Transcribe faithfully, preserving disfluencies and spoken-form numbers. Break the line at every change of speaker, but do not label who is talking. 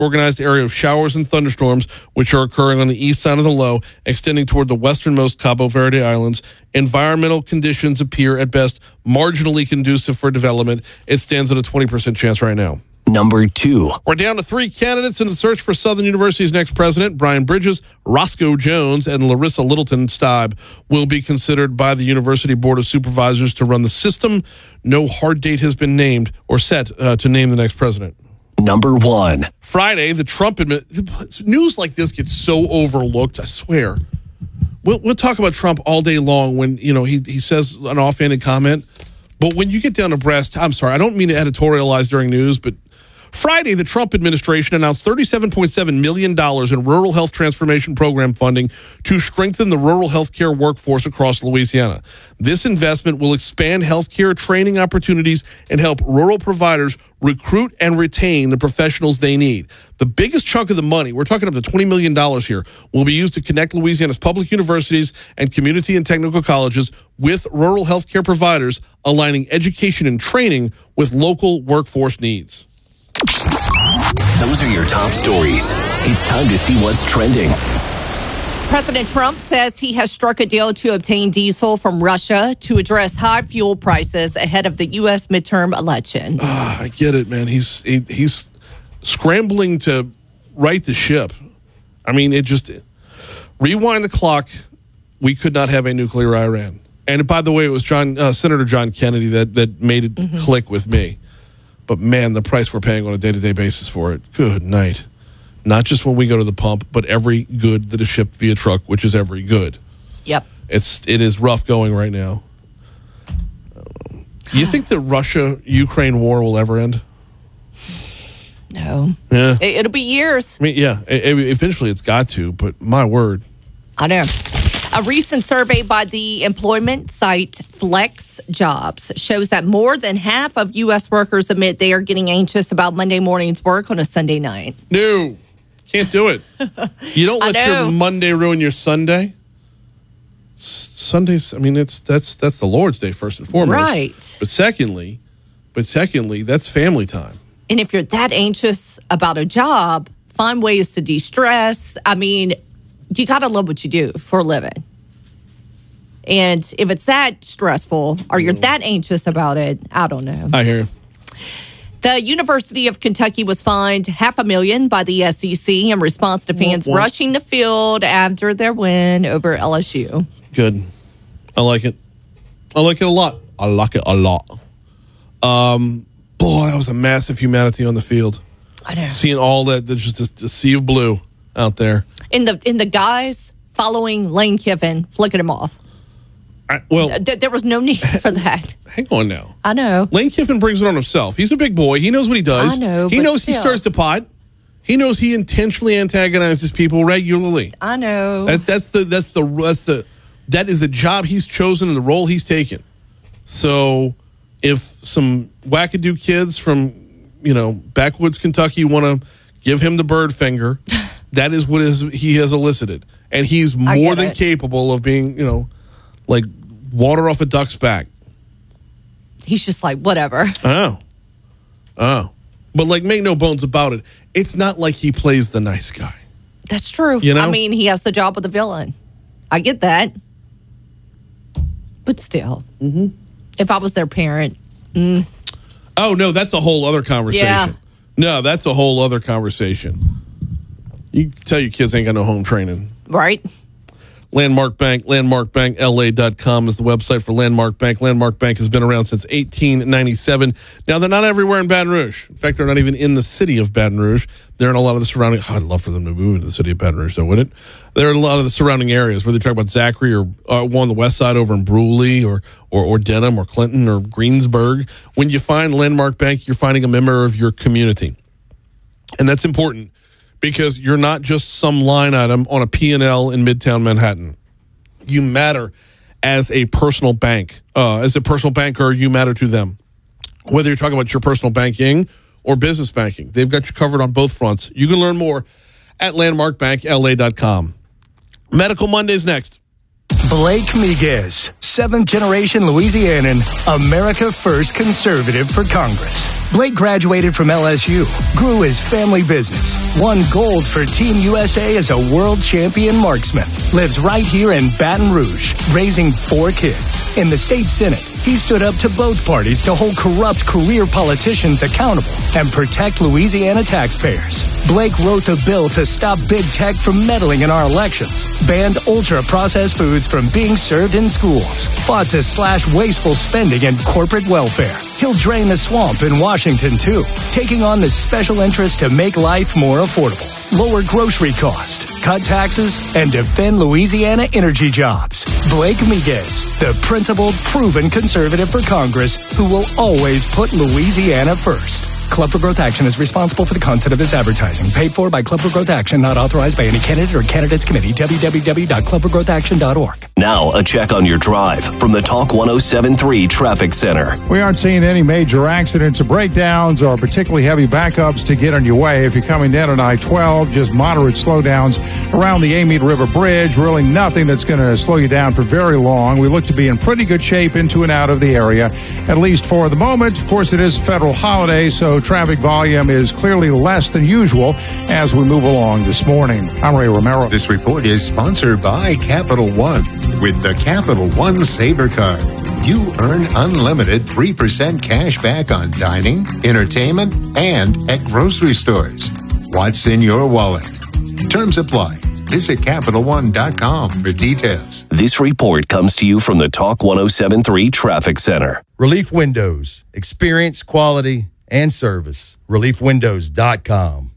organized area of showers and thunderstorms, which are occurring on the east side of the low, extending toward the westernmost Cabo Verde Islands. Environmental conditions appear at best marginally conducive for development. It stands at a twenty percent chance right now.
Number two.
We're down to three candidates in the search for Southern University's next president. Brian Bridges, Roscoe Jones, and Larissa Littleton Staub will be considered by the University Board of Supervisors to run the system. No hard date has been named or set uh, to name the next president.
Number one.
Friday, the Trump admin- news like this gets so overlooked, I swear. We'll, we'll talk about Trump all day long when, you know, he, he says an offhanded comment. But when you get down to brass, I'm sorry, I don't mean to editorialize during news, but Friday, the Trump administration announced thirty-seven point seven million dollars in rural health transformation program funding to strengthen the rural health care workforce across Louisiana. This investment will expand health care training opportunities and help rural providers recruit and retain the professionals they need. The biggest chunk of the money, we're talking up to twenty million dollars here, will be used to connect Louisiana's public universities and community and technical colleges with rural health care providers, aligning education and training with local workforce needs.
Those are your top stories. It's time to see what's trending.
President Trump says he has struck a deal to obtain diesel from Russia to address high fuel prices ahead of the U S midterm elections.
Uh, I get it, man. He's he, he's scrambling to right the ship. I mean, it just rewind the clock. We could not have a nuclear Iran. And by the way, it was John uh, Senator John Kennedy that that made it mm-hmm. click with me. But, man, the price we're paying on a day-to-day basis for it, good night. Not just when we go to the pump, but every good that is shipped via truck, which is every good.
Yep.
It's, it is rough going right now. You think the Russia-Ukraine war will ever end?
No.
Yeah.
It, it'll be years.
I mean, yeah, it, it, eventually it's got to, but my word.
I know. A recent survey by the employment site Flex Jobs shows that more than half of U S workers admit they are getting anxious about Monday morning's work on a Sunday night.
No, can't do it. You don't let your Monday ruin your Sunday. Sundays, I mean, it's that's that's the Lord's Day first and foremost.
Right.
But secondly, but secondly, that's family time.
And if you're that anxious about a job, find ways to de-stress. I mean, you got to love what you do for a living. And if it's that stressful or you're that anxious about it, I don't know.
I hear you.
The University of Kentucky was fined half a million by the S E C in response to fans
what, what?
rushing the field after their win over L S U.
Good. I like it. I like it a lot. I like it a lot. Um, boy, that was a massive humanity on the field.
I know.
Seeing all that, there's just a, a sea of blue out there.
In the in the guys following Lane Kiffin, flicking him off.
I, well,
Th- there was no need for that.
Hang on now.
I know.
Lane Kiffin brings it on himself. He's a big boy. He knows what he does.
I know.
He
but
knows
still.
he stirs the pot. He knows he intentionally antagonizes people regularly.
I know.
That, that's the that's the that's the that is the job he's chosen and the role he's taken. So, if some wackadoo kids from you know backwoods Kentucky want to give him the bird finger, that is what is he has elicited, and he's more than
it.
capable of being you know like water off a duck's back.
He's just like, whatever.
Oh. Oh. But, like, make no bones about it. It's not like he plays the nice guy.
That's true.
You know?
I mean, he has the job of the villain. I get that. But still.
Mm-hmm.
If I was their parent. Mm.
Oh, no, that's a whole other conversation.
Yeah.
No, that's a whole other conversation. You tell your kids ain't got no home training.
Right.
Landmark Bank, landmark bank L A dot com is the website for Landmark Bank. Landmark Bank has been around since eighteen ninety-seven. Now, they're not everywhere in Baton Rouge. In fact, they're not even in the city of Baton Rouge. They're in a lot of the surrounding... Oh, I'd love for them to move into the city of Baton Rouge, though, wouldn't it? They're in a lot of the surrounding areas, whether you talk about Zachary or uh, one on the west side over in Brewley or, or, or Denham or Clinton or Greensburg. When you find Landmark Bank, you're finding a member of your community. And that's important. Because you're not just some line item on a P and L in Midtown Manhattan. You matter as a personal bank. Uh, as a personal banker, you matter to them. Whether you're talking about your personal banking or business banking, they've got you covered on both fronts. You can learn more at landmark bank L A dot com. Medical Mondays next.
Blake Miguez, seventh generation Louisianan, America First conservative for Congress.
Blake graduated from L S U, grew his family business, won gold for Team U S A as a world champion marksman, lives right here in Baton Rouge, raising four kids. In the state Senate, he stood up to both parties to hold corrupt career politicians accountable and protect Louisiana taxpayers. Blake wrote the bill to stop big tech from meddling in our elections, banned ultra-processed foods from being served in schools, fought to slash wasteful spending and corporate welfare. He'll drain the swamp in Washington, too, taking on the special interest to make life more affordable, lower grocery costs, cut taxes, and defend Louisiana energy jobs. Blake Miguez, the principled, proven conservative for Congress who will always put Louisiana first. Club for Growth Action is responsible for the content of this advertising. Paid for by Club for Growth Action, not authorized by any candidate or candidates committee. w w w dot club for growth action dot org.
Now, a check on your drive from the Talk one oh seven point three Traffic Center.
We aren't seeing any major accidents or breakdowns or particularly heavy backups to get on your way. If you're coming down on I twelve, just moderate slowdowns around the Amite River Bridge. Really nothing that's going to slow you down for very long. We look to be in pretty good shape into and out of the area, at least for the moment. Of course, it is a federal holiday, so traffic volume is clearly less than usual as we move along this morning. I'm Ray Romero.
This report is sponsored by Capital One. With the Capital One Saver Card, you earn unlimited three percent cash back on dining, entertainment, and at grocery stores. What's in your wallet? Terms apply. Visit Capital One dot com for details.
This report comes to you from the Talk one oh seven point three Traffic Center.
Relief Windows. Experience, quality, and service. relief windows dot com.